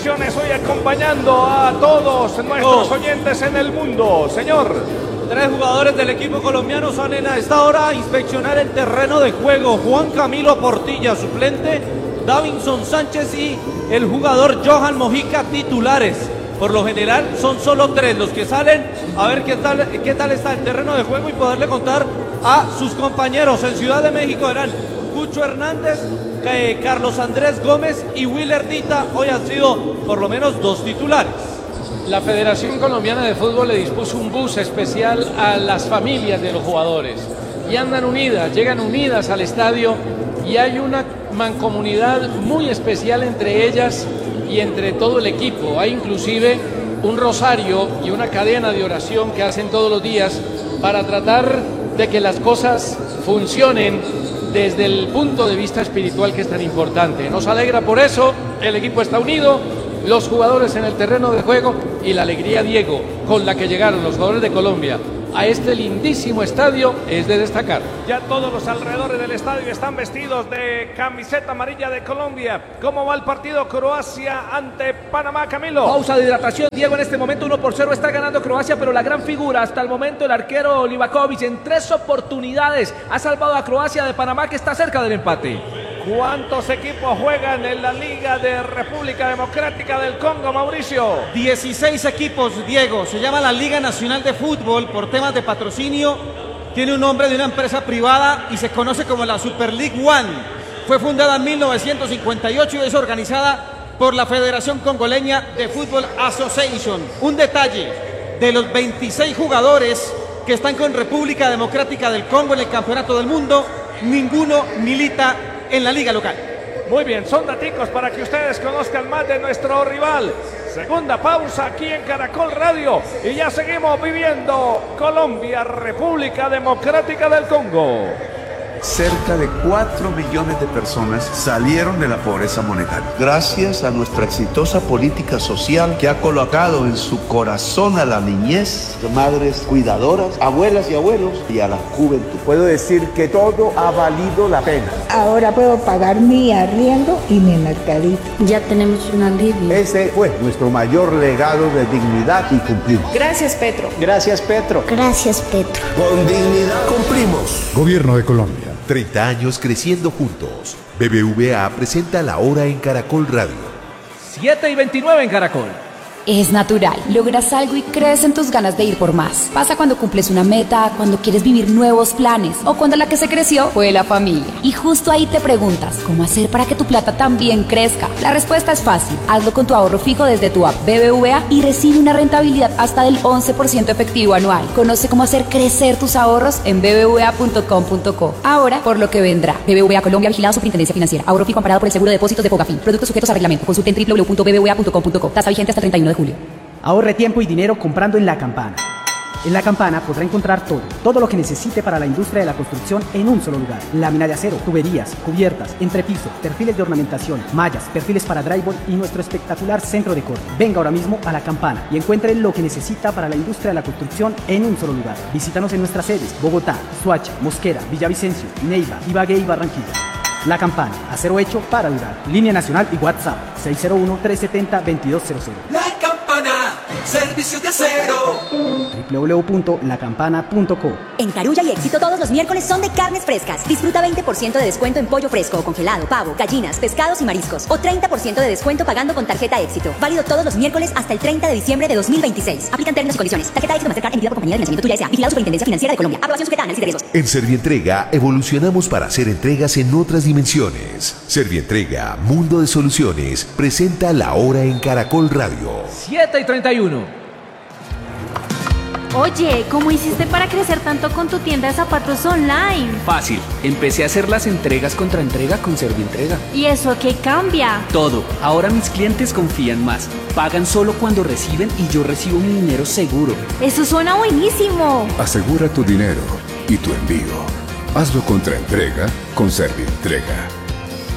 transmisiones hoy acompañando a todos nuestros oyentes en el mundo. Señor. 3 jugadores del equipo colombiano salen a esta hora a inspeccionar el terreno de juego. Juan Camilo Portilla, suplente, Davinson Sánchez y el jugador Johan Mojica, titulares. Por lo general son solo 3 los que salen a ver qué tal está el terreno de juego y poderle contar a sus compañeros. En Ciudad de México eran Cucho Hernández, Carlos Andrés Gómez y Willer Dita. Hoy han sido por lo menos 2 titulares. La Federación Colombiana de Fútbol le dispuso un bus especial a las familias de los jugadores y andan unidas, llegan unidas al estadio y hay una mancomunidad muy especial entre ellas y entre todo el equipo. Hay inclusive un rosario y una cadena de oración que hacen todos los días para tratar de que las cosas funcionen desde el punto de vista espiritual que es tan importante. Nos alegra por eso, el equipo está unido, los jugadores en el terreno de juego y la alegría, Diego, con la que llegaron los jugadores de Colombia a este lindísimo estadio es de destacar. Ya todos los alrededores del estadio están vestidos de camiseta amarilla de Colombia. ¿Cómo va el partido Croacia ante Panamá, Camilo? Pausa de hidratación, Diego. En este momento 1-0 está ganando Croacia, pero la gran figura hasta el momento, el arquero Livakovic, en 3 oportunidades ha salvado a Croacia de Panamá, que está cerca del empate. ¿Cuántos equipos juegan en la Liga de República Democrática del Congo, Mauricio? 16 equipos, Diego. Se llama la Liga Nacional de Fútbol por temas de patrocinio. Tiene un nombre de una empresa privada y se conoce como la Super League One. Fue fundada en 1958 y es organizada por la Federación Congoleña de Fútbol Association. Un detalle, de los 26 jugadores que están con República Democrática del Congo en el Campeonato del Mundo, ninguno milita en la liga local. Muy bien, son daticos para que ustedes conozcan más de nuestro rival. Segunda pausa aquí en Caracol Radio y ya seguimos viviendo Colombia, República Democrática del Congo. Cerca de 4 millones de personas salieron de la pobreza monetaria. Gracias a nuestra exitosa política social que ha colocado en su corazón a la niñez, madres cuidadoras, abuelas y abuelos y a la juventud. Puedo decir que todo ha valido la pena. Ahora puedo pagar mi arriendo y mi mercadito. Ya tenemos un alivio. Ese fue nuestro mayor legado de dignidad y cumplimos. Gracias, Petro. Gracias, Petro. Gracias, Petro. Con dignidad cumplimos. Gobierno de Colombia. 30 años creciendo juntos. BBVA presenta La Hora en Caracol Radio. 7:29 en Caracol. Es natural, logras algo y crees en tus ganas de ir por más. Pasa cuando cumples una meta, cuando quieres vivir nuevos planes o cuando la que se creció fue la familia. Y justo ahí te preguntas, ¿cómo hacer para que tu plata también crezca? La respuesta es fácil, hazlo con tu ahorro fijo desde tu app BBVA y recibe una rentabilidad hasta del 11% efectivo anual. Conoce cómo hacer crecer tus ahorros en bbva.com.co. Ahora, por lo que vendrá. BBVA Colombia, vigilado Superintendencia Financiera. Ahorro fijo amparado por el seguro de depósitos de Fogafín. Productos sujetos a reglamento. Consulte en www.bbva.com.co. Tasa vigente hasta el 31 de julio. Ahorre tiempo y dinero comprando en La Campana. En La Campana podrá encontrar todo lo que necesite para la industria de la construcción en un solo lugar. Lámina de acero, tuberías, cubiertas, entrepiso, perfiles de ornamentación, mallas, perfiles para drywall y nuestro espectacular centro de corte. Venga ahora mismo a La Campana y encuentre lo que necesita para la industria de la construcción en un solo lugar. Visítanos en nuestras sedes: Bogotá, Soacha, Mosquera, Villavicencio, Neiva, Ibagué y Barranquilla. La Campana, acero hecho para durar. Línea nacional y WhatsApp 601-370-2200. La Campana, servicios de acero. www.lacampana.co. En Carulla y Éxito todos los miércoles son de carnes frescas. Disfruta 20% de descuento en pollo fresco o congelado, pavo, gallinas, pescados y mariscos. O 30% de descuento pagando con tarjeta Éxito. Válido todos los miércoles hasta el 30 de diciembre de 2026. Aplican términos y condiciones. Tarjeta Éxito Mastercard emitida por Compañía de Financiamiento Tuya S.A. Vigilado Superintendencia Financiera de Colombia. Aprobación sujeta a análisis de riesgos. En Servientrega evolucionamos para hacer entregas en otras dimensiones. Servientrega, mundo de soluciones, presenta La Hora en Caracol Radio. 7:31. Oye, ¿cómo hiciste para crecer tanto con tu tienda de zapatos online? Fácil, empecé a hacer las entregas contra entrega con Servientrega. ¿Y eso qué cambia? Todo, ahora mis clientes confían más. Pagan solo cuando reciben y yo recibo mi dinero seguro. Eso suena buenísimo. Asegura tu dinero y tu envío. Hazlo contra entrega con Servientrega.